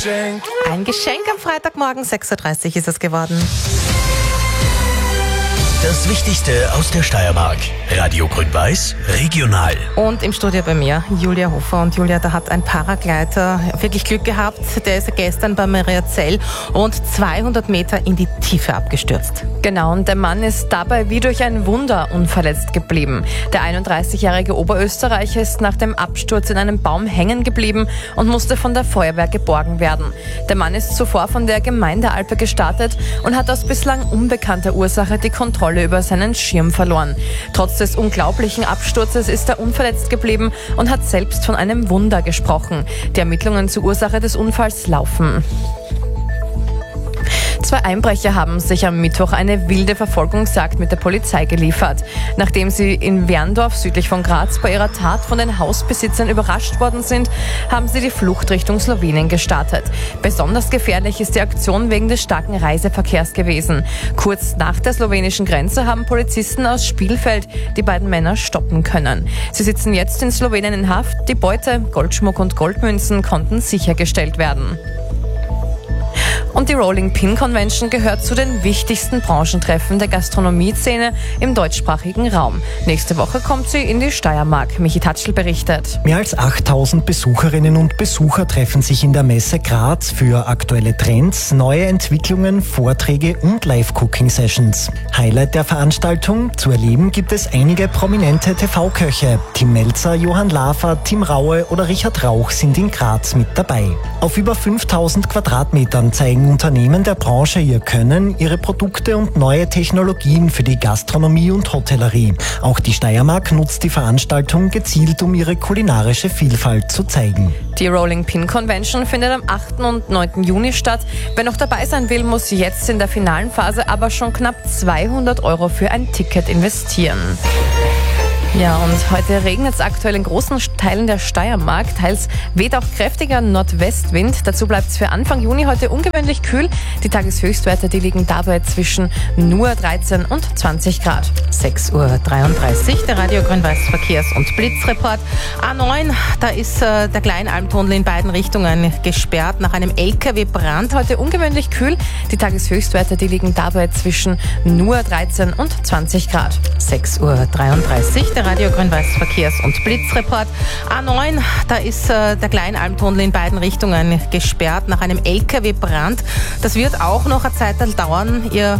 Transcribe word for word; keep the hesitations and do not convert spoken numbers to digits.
Geschenk. Ein Geschenk am Freitagmorgen, sechs Uhr dreißig ist es geworden. Das Wichtigste aus der Steiermark. Radio Grün-Weiß, regional. Und im Studio bei mir Julia Hofer. Und Julia, da hat ein Paragleiter wirklich Glück gehabt. Der ist gestern bei Mariazell rund zweihundert Meter in die Tiefe abgestürzt. Genau, und der Mann ist dabei wie durch ein Wunder unverletzt geblieben. Der einunddreißigjährige Oberösterreicher ist nach dem Absturz in einem Baum hängen geblieben und musste von der Feuerwehr geborgen werden. Der Mann ist zuvor von der Gemeindealpe gestartet und hat aus bislang unbekannter Ursache die Kontrolle über seinen Schirm verloren. Trotz des unglaublichen Absturzes ist er unverletzt geblieben und hat selbst von einem Wunder gesprochen. Die Ermittlungen zur Ursache des Unfalls laufen. Zwei Einbrecher haben sich am Mittwoch eine wilde Verfolgungsjagd mit der Polizei geliefert. Nachdem sie in Werndorf südlich von Graz bei ihrer Tat von den Hausbesitzern überrascht worden sind, haben sie die Flucht Richtung Slowenien gestartet. Besonders gefährlich ist die Aktion wegen des starken Reiseverkehrs gewesen. Kurz nach der slowenischen Grenze haben Polizisten aus Spielfeld die beiden Männer stoppen können. Sie sitzen jetzt in Slowenien in Haft. Die Beute, Goldschmuck und Goldmünzen konnten sichergestellt werden. Und die Rolling Pin Convention gehört zu den wichtigsten Branchentreffen der Gastronomie-Szene im deutschsprachigen Raum. Nächste Woche kommt sie in die Steiermark. Michi Tatschl berichtet. Mehr als achttausend Besucherinnen und Besucher treffen sich in der Messe Graz für aktuelle Trends, neue Entwicklungen, Vorträge und Live-Cooking-Sessions. Highlight der Veranstaltung: zu erleben gibt es einige prominente T V-Köche. Tim Melzer, Johann Lafer, Tim Raue oder Richard Rauch sind in Graz mit dabei. Auf über fünftausend Quadratmetern zeigen Unternehmen der Branche ihr Können, ihre Produkte und neue Technologien für die Gastronomie und Hotellerie. Auch die Steiermark nutzt die Veranstaltung gezielt, um ihre kulinarische Vielfalt zu zeigen. Die Rolling Pin Convention findet am achten und neunten Juni statt. Wer noch dabei sein will, muss jetzt in der finalen Phase aber schon knapp zweihundert Euro für ein Ticket investieren. Ja, und heute regnet es aktuell in großen Teilen der Steiermark. Teils weht auch kräftiger Nordwestwind. Dazu bleibt es für Anfang Juni heute ungewöhnlich kühl. Die Tageshöchstwerte, die liegen dabei zwischen nur dreizehn und zwanzig Grad. sechs Uhr dreiunddreißig, der Radio Grün-Weiß Verkehrs- und Blitzreport. A neun, da ist äh, der Kleinalmtunnel in beiden Richtungen gesperrt nach einem L K W-Brand. Heute ungewöhnlich kühl. Die Tageshöchstwerte, die liegen dabei zwischen nur dreizehn und zwanzig Grad. sechs Uhr dreiunddreißig, der Radio Grün-Weiß Verkehrs- und Blitzreport. A neun, da ist äh, der Kleinalmtunnel in beiden Richtungen gesperrt nach einem L K W-Brand. Das wird auch noch eine Zeit dauern. Ihr